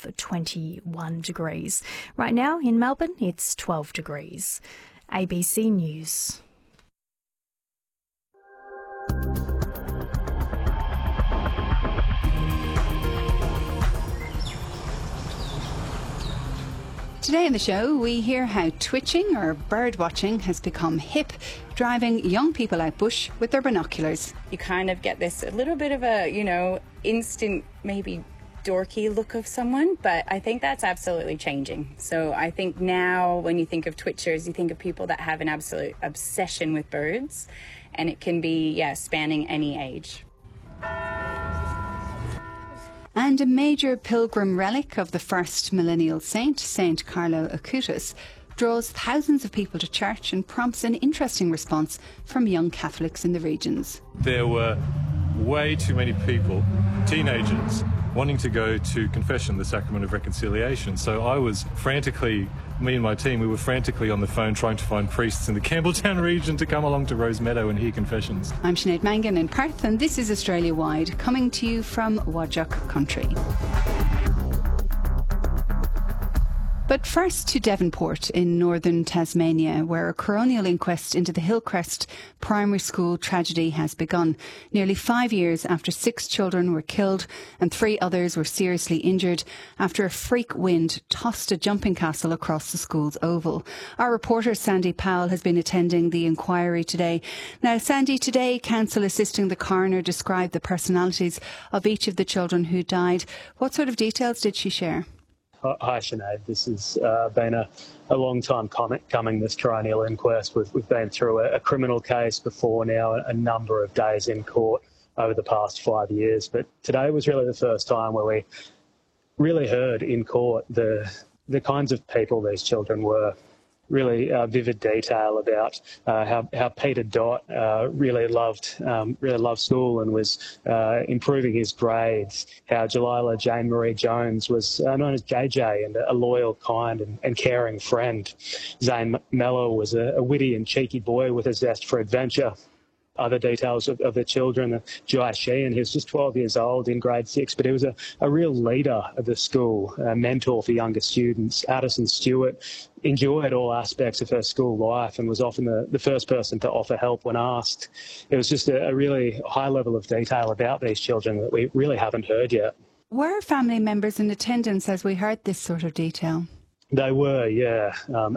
of 21 degrees. Right now in Melbourne, it's 12 degrees. ABC News. Today in the show, we hear how twitching or bird watching has become hip, driving young people out bush with their binoculars. You kind of get this a little bit of a, instant, maybe dorky look of someone, but I think that's absolutely changing. So I think now when you think of twitchers, you think of people that have an absolute obsession with birds, and it can be, spanning any age. And a major pilgrim relic of the first millennial saint, Saint Carlo Acutis, draws thousands of people to church and prompts an interesting response from young Catholics in the regions. There were way too many people, teenagers, wanting to go to confession, the sacrament of reconciliation. So me and my team, we were frantically on the phone trying to find priests in the Campbelltown region to come along to Rosemeadow and hear confessions. I'm Sinead Mangan in Perth, and this is Australia Wide, coming to you from Whadjuk country. But first to Devonport in northern Tasmania, where a coronial inquest into the Hillcrest primary school tragedy has begun. Nearly 5 years after 6 children were killed and 3 others were seriously injured after a freak wind tossed a jumping castle across the school's oval. Our reporter Sandy Powell has been attending the inquiry today. Now, Sandy, today Council assisting the coroner described the personalities of each of the children who died. What sort of details did she share? Hi, Sinead. This has been a long time coming, this coronial inquest. We've been through a criminal case before now, a number of days in court over the past 5 years. But today was really the first time where we really heard in court the kinds of people these children were. Really vivid detail about how Peter Dott really loved school and was improving his grades. How Jalila Jane Marie Jones was known as JJ and a loyal, kind and caring friend. Zane Mello was a witty and cheeky boy with a zest for adventure. Other details of the children, Jai Sheehan, he was just 12 years old in grade 6, but he was a real leader of the school, a mentor for younger students. Addison Stewart enjoyed all aspects of her school life and was often the first person to offer help when asked. It was just a really high level of detail about these children that we really haven't heard yet. Were family members in attendance as we heard this sort of detail? They were, yeah.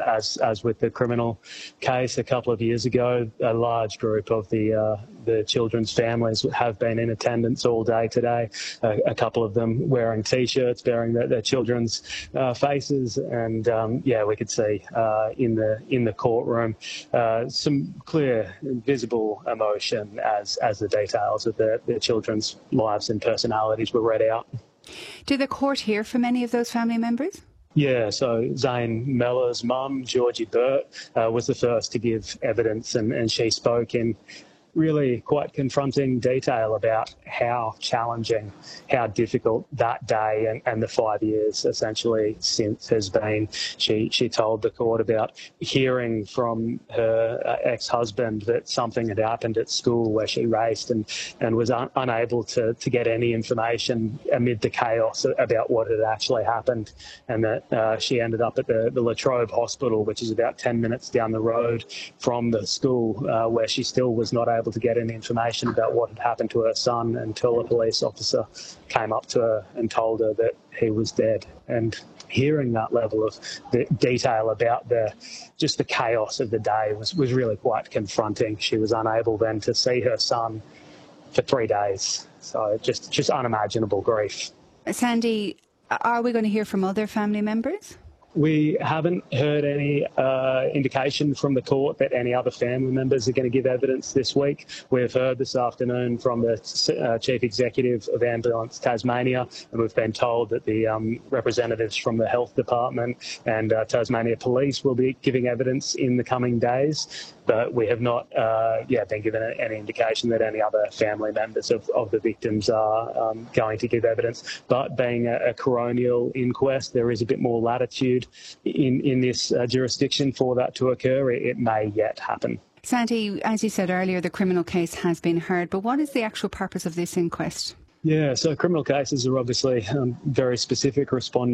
As with the criminal case a couple of years ago, a large group of the children's families have been in attendance all day today. A couple of them wearing T-shirts bearing their children's faces, and we could see in the courtroom some clear, visible emotion as the details of their children's lives and personalities were read out. Did the court hear from any of those family members? Yeah, so Zane Mellor's mum, Georgie Burt, was the first to give evidence, and she spoke in really quite confronting detail about how challenging, how difficult that day and the 5 years essentially since has been. She told the court about hearing from her ex-husband that something had happened at school where she raced and was unable to get any information amid the chaos about what had actually happened, and that she ended up at the La Trobe Hospital, which is about 10 minutes down the road from the school, where she still was not able to get any information about what had happened to her son until a police officer came up to her and told her that he was dead. And hearing that level of the detail about the chaos of the day was really quite confronting. She was unable then to see her son for 3 days. So just unimaginable grief. Sandy, are we going to hear from other family members? We haven't heard any indication from the court that any other family members are going to give evidence this week. We've heard this afternoon from the Chief Executive of Ambulance Tasmania, and we've been told that the representatives from the Health Department and Tasmania Police will be giving evidence in the coming days. But we have not been given any indication that any other family members of the victims are going to give evidence. But being a coronial inquest, there is a bit more latitude in this jurisdiction for that to occur. It may yet happen. Sandy, as you said earlier, the criminal case has been heard, but what is the actual purpose of this inquest? Yeah, so criminal cases are obviously very specific, responding